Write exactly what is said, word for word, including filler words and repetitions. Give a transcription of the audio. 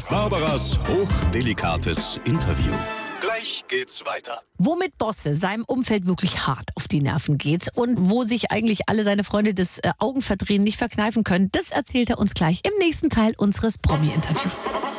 Barbaras hochdelikates Interview. Gleich geht's weiter. Womit Bosse seinem Umfeld wirklich hart auf die Nerven geht und wo sich eigentlich alle seine Freunde das äh, Augenverdrehen nicht verkneifen können, das erzählt er uns gleich im nächsten Teil unseres Promi-Interviews.